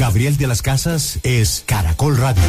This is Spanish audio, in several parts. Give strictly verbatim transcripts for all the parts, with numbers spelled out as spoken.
Gabriel de las Casas es Caracol Radio.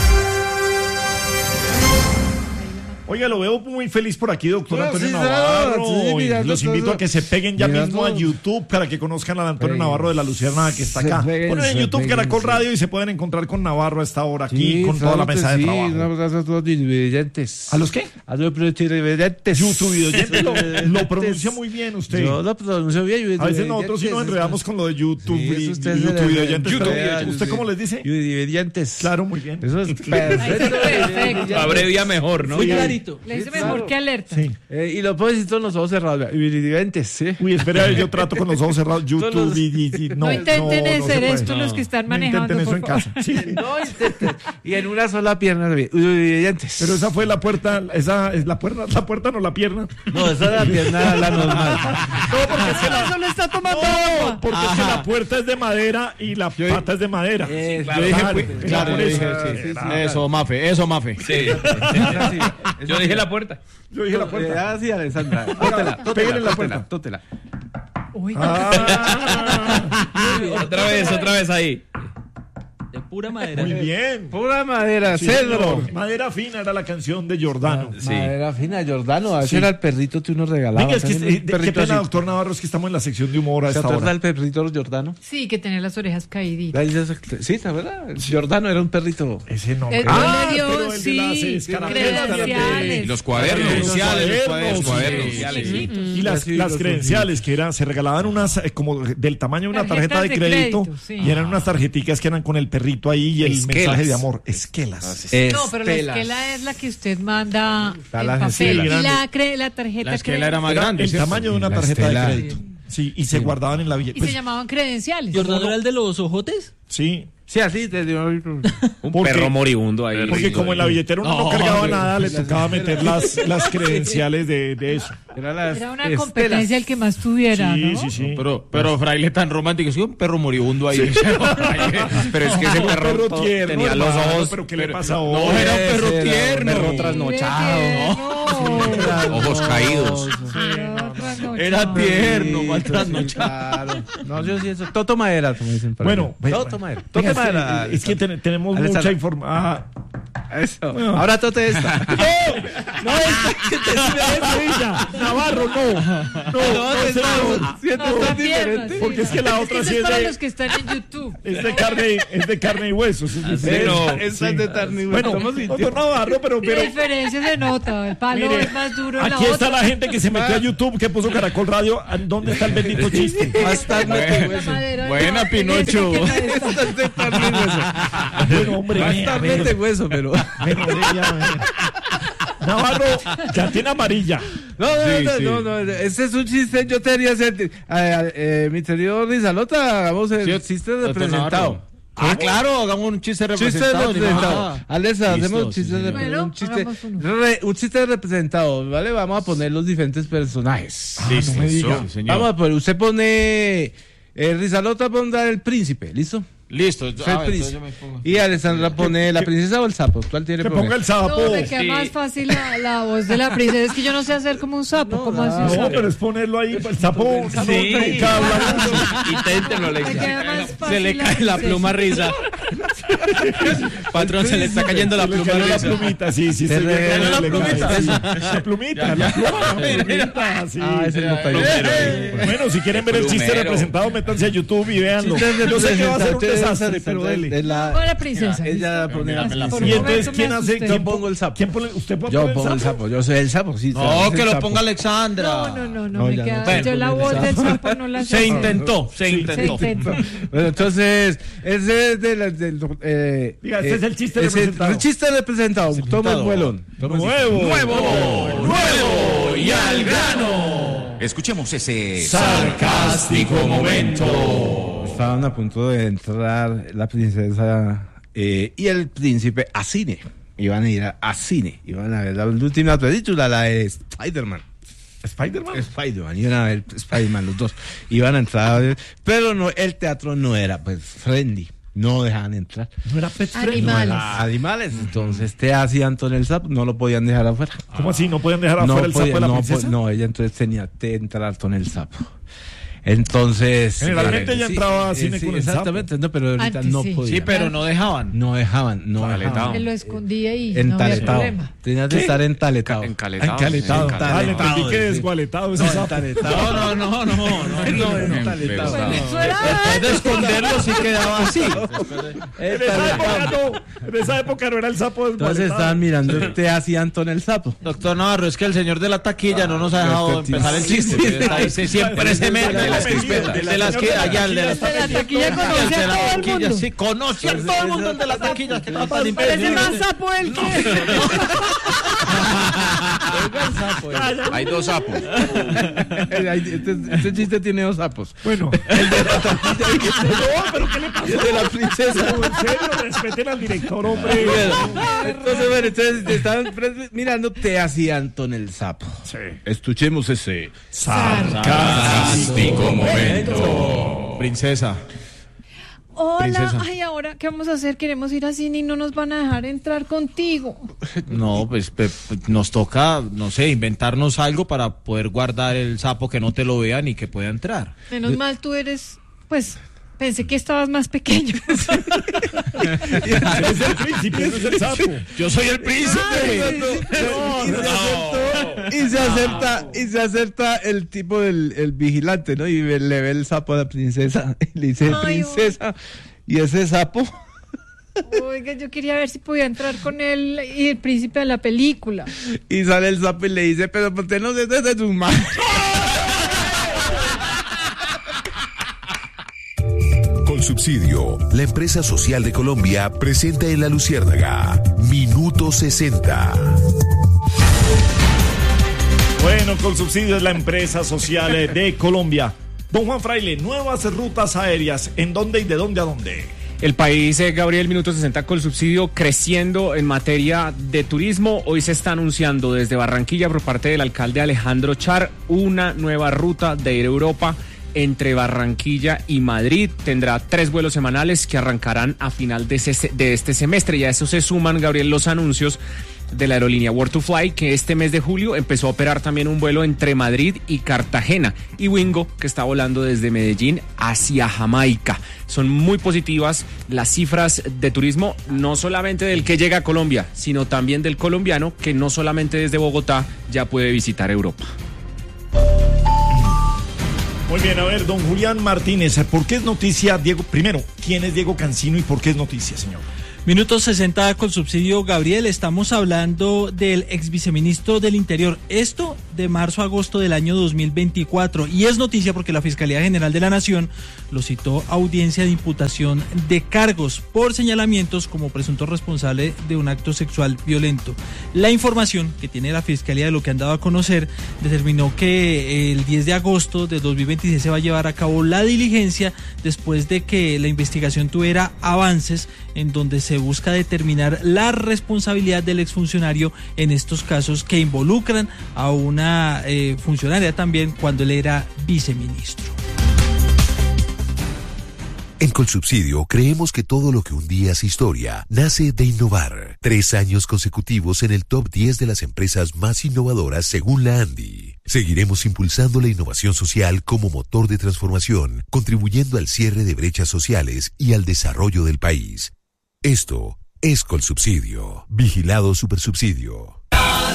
Oiga, lo veo muy feliz por aquí, doctor No, Antonio sí, Navarro. sí, mirando Los invito todo. a que se peguen ya Mirando. mismo a YouTube para que conozcan al Antonio Peguen. Navarro de la Luciérnaga que está Se acá. peguen, Ponen en se YouTube peguen, Caracol sí. Radio y se pueden encontrar con Navarro a esta hora aquí Sí, con toda la claro mesa que de sí, trabajo. un abrazo a todos los televidentes. ¿A los qué? A los televidentes. YouTube oyente lo, lo pronuncia muy bien usted. Yo lo pronuncio bien. A veces nosotros sí nos enredamos con lo de YouTube Sí, y eso usted se YouTube le- oyentes. YouTube pero oyentes, ¿usted sí. cómo les dice? Televidentes. Claro, muy bien. Eso es perfecto. Perfecto. Abrevia mejor, ¿no? Sí. Clarito. Le dice Sí, mejor claro. que alerta. Sí. Eh, y lo puedo decir todos los ojos cerrados. Televidentes, ¿sí? Uy, espera, yo trato con los ojos cerrados. YouTube Todos los- y, y- y- no, No, intenten no, no se hacer puede. esto los que están No manejando. intenten eso por en favor. casa. Sí. No intenten. Y en una sola pierna también. Televidentes. Pero esa fue la puerta, esa es la puerta, la puerta no la pierna. No, esa es la pierna, la normal. No, porque es que la, Solo está tomando no, agua. porque es que la puerta es de madera y la pata es de madera. Eh, Claro, yo dije, claro, pues, claro, claro, por yo eso. dije, sí, sí, sí. Eso, Mafe, eso, Mafe. Sí. Así. Yo dije la puerta. Yo dije la puerta. Ah, sí, Alessandra. Tótela, Pégale en la tótela, puerta. tótela. Uy, Ah, Otra vez, otra vez ahí. De pura madera. muy bien. Pura madera, Sí, cedro. señor. Madera fina era la canción de Giordano. Sí. Madera fina, Jordano. Ese Sí. era el perrito que uno regalaba. Venga, es que, También eh, un qué perrito pena, así. doctor Navarro, es que estamos en la sección de humor a ¿Se esta acuerda hora. del perrito Jordano? sí, que tenía las orejas caíditas. Sí, ¿te acuerdas? Jordano era un perrito. Ese nombre. Él Ah, le dio, pero el de las sí, escarapelas de- credenciales. Y los cuadernos. Credenciales, Los cuadernos, cuadernos. sí. Y las, Sí, las los credenciales que eran, se regalaban unas eh, como del tamaño de una tarjeta Tarjetas de de crédito, crédito, sí. y eran unas tarjeticas que eran con el perrito ahí y el Esquelas. mensaje de amor. Esquelas. No, pero la esquela es la que usted manda Está en la papel. esquela Y grande. la, cre- la tarjeta La esquela cre- era más Era grande. el ¿cierto? tamaño de una La tarjeta estela. de crédito. Sí, y se guardaban en la Y billetera. se llamaban credenciales. ¿Jordano era el de los ojotes? Sí, Sí, así te dio. Un Porque- perro moribundo ahí. porque como en la billetera uno no, No, cargaba hombre. nada, le tocaba meter las, las credenciales de, de eso. Era, la Era una estela. competencia el que más tuviera, Sí, ¿no? sí, sí. Pero, pero fraile tan romántico, es que un perro moribundo ahí. Pero es que ese Un perro, perro todo- tierno, tenía los hermano, ojos. pero ¿qué le pasa No, hoy? era un perro Ese era un tierno. perro Mire, trasnochado, tierno. Ojos caídos. Era trasnochado. Era tierno, mal Sí, trasnochado. claro. No, yo sí eso. Toto madera, como dicen. por Bueno, ahí. ve- Toto madera. venga, Toto madera. es que ten- tenemos Alessandra. mucha información. Eso. Ahora tote esta. No, no, esta. Navarro, no. No, no, ese no. Siento No, tan está tierno, diferente. sí. Porque es que la otra Ese sí es es para de, los que están en YouTube. es de carne, es de carne y huesos. Es diferente. no, Esa es de tarni. Bueno, Estamos doctor Navarro, pero, La pero diferencia se nota. El palo mire, es más duro en la aquí está otra. la gente que se metió a YouTube, que puso Caracol Radio. ¿Dónde está el bendito chiste? Bastante La madera, Buena, no, Pinocho. esa que no está. Esta es de carne y hueso. Bueno, hombre, vea, Bastante vea. hueso, pero. Bueno, vea, vea. Navarro ya tiene amarilla. No, no, Sí, no, sí. no, no, ese es un chiste. Yo te haría hacer. Eh, eh, mi querido Rizalota, hagamos el Sí, chiste doctor representado. Navarro. Ah, claro, hagamos un chiste Chiste representado. representado. Ah. Alessa, Listo, hacemos un sí, chiste, señor. de- Bueno, un, chiste hagamos uno. re- un chiste representado, ¿vale? Vamos a poner los diferentes personajes. Listo, no me diga. sí, señor. Vamos a poner, usted pone. Eh, Rizalota pondrá el príncipe, ¿listo? Listo. Usted Ah, el entonces príncipe. yo me pongo. Y Alessandra pone la princesa o el sapo. ¿Cuál tiene Que poner? ponga el sapo. No, me queda Sí. más fácil la, la voz de la princesa. Es que yo no sé hacer como un sapo. ¿Cómo hace un No, sapo? pero es ponerlo ahí. El sapo. Sí. nunca habla mucho. Inténtenlo, Me queda más Se fácil le la cae la princesa. pluma risa. Patrón, se le está cayendo la Se le pluma cayó la risa. plumita, sí, sí. Se estoy le viendo cayó que la le cae, plumita. sí. La plumita, la pluma, la plumita, sí. Ah, ese no está ahí. Bueno, si quieren ver el chiste Plumero. representado, métanse a YouTube y véanlo. Chiste Yo sé que va a ser un representado, desastre, pero de dele. la- Con la princesa. Ella pone la Por princesa. un Y momento entonces, me ¿quién hace? asusté. ¿Quién pongo el sapo. ¿Quién pone? ¿Usted puede Yo poner pongo el sapo, yo soy el sapo, sí. No, soy que el lo sapo. ponga Alexandra. No, no, no, no, No, me ya queda. no sé. Yo la voz del sapo no la sé. Se intentó, se Se intentó. intentó. Bueno, entonces, ese es de la- del. Eh, Diga, ese eh, es el chiste ese- representado. El chiste representado. Toma el vuelón. Toma el- Nuevo. Nuevo, nuevo y al grano. Escuchemos ese Sarcástico momento. Estaban a punto de entrar la princesa eh, y el príncipe a cine. Iban a ir a, a cine. Iban a ver la última película, la de Spider-Man. ¿Spider-Man? Spider-Man, iban a ver Spider-Man los dos. Iban a entrar a ver, pero no, el teatro no era pues friendly. No dejaban entrar. No era pet friendly. Animales. No era animales. Entonces te hacían con el sapo, no lo podían dejar afuera. ¿Cómo así? ¿No pueden dejar afuera el sapo podía- de la no, princesa? po- no, ella entonces tenía que entrar con el sapo. Entonces... Generalmente eh, ya sí, entraba a eh, cine sí, con el sapo. exactamente, no, pero ahorita Antes no sí. podía. Sí, pero no dejaban. No dejaban, no Taletado. dejaban. Me lo escondía y no había Entaletado. problema. Tenías de estar entaletado. Encaletado. Encaletado. Encaletado. Ah, le entendí que sí. desgualetado ese No, sapo. entaletado. No, no, no, no, no. No, entaletado. Bueno, eso era Después de esconderlo sí quedaba así. En esa época no, en esa época no era el sapo Entonces desgualetado. estaban mirando te hacía Antón el sapo. Doctor Navarro, es que el señor de la taquilla no nos ha dejado este empezar el chiste. sí, Está ahí, se- siempre se mete. de las crispetas. crispetas. De las que allá, el de las de la taquilla conoce de a la todo el taquilla, mundo. sí, conoce a todo el mundo el de la taquilla. Que trata de Parece impedir. más sapo el que... Hay dos sapos. Este, este chiste tiene dos sapos. Bueno, El de la taquilla y no, pero ¿qué le pasó? el de la princesa. En serio, respeten al director, hombre. Entonces, bueno, entonces te estaban pre- mirando, te hacía Antón el sapo. Sí. Escuchemos ese. Sarcástico momento. Princesa. Hola, Princesa. ay, ahora, ¿qué vamos a hacer? Queremos ir al cine y no nos van a dejar entrar contigo. No, pues pe- pe- nos toca, no sé, inventarnos algo para poder guardar el sapo que no te lo vean y que pueda entrar. Menos mal tú eres, pues, pensé que estabas más pequeño. Es el príncipe, no es el sapo. Yo soy el príncipe. Y se acerta, y se acerta el tipo del el vigilante, ¿no? Y ve- le ve el sapo a la princesa. Y le dice, Ay, princesa, ¿y ese sapo? Oiga, yo quería ver si podía entrar con él y el príncipe de la película. Y sale el sapo y le dice, pero usted no se desde sus manos. Con Subsidio, la empresa social de Colombia presenta en La Luciérnaga Minuto sesenta. Bueno, con Subsidio es la empresa social de Colombia. Don Juan Fraile, nuevas rutas aéreas. ¿En dónde y de dónde a dónde? El país, eh, Gabriel, Minuto sesenta con Subsidio, creciendo en materia de turismo. Hoy se está anunciando desde Barranquilla por parte del alcalde Alejandro Char una nueva ruta de ir a Europa entre Barranquilla y Madrid. Tendrá tres vuelos semanales que arrancarán a final de, ese- de este semestre. Y a eso se suman, Gabriel, los anuncios de la aerolínea World to Fly, que este mes de julio empezó a operar también un vuelo entre Madrid y Cartagena, y Wingo, que está volando desde Medellín hacia Jamaica. Son muy positivas las cifras de turismo, no solamente del que llega a Colombia, sino también del colombiano, que no solamente desde Bogotá ya puede visitar Europa. Muy bien, a ver, don Julián Martínez, ¿por qué es noticia Diego? Primero, ¿quién es Diego Cancino y por qué es noticia, señor? Minuto sesenta con Subsidio, Gabriel. Estamos hablando del ex viceministro del Interior. Esto de marzo a agosto del año dos mil veinticuatro. Y es noticia porque la Fiscalía General de la Nación lo citó a audiencia de imputación de cargos por señalamientos como presunto responsable de un acto sexual violento. La información que tiene la Fiscalía de lo que han dado a conocer determinó que el diez de agosto de dos mil veintiséis se va a llevar a cabo la diligencia después de que la investigación tuviera avances en donde se busca determinar la responsabilidad del exfuncionario en estos casos que involucran a una eh, funcionaria también cuando él era viceministro. En Colsubsidio creemos que todo lo que un día es historia nace de innovar. Tres años consecutivos en el top diez de las empresas más innovadoras según la ANDI. Seguiremos impulsando la innovación social como motor de transformación, contribuyendo al cierre de brechas sociales y al desarrollo del país. Esto es Colsubsidio. Vigilado Supersubsidio.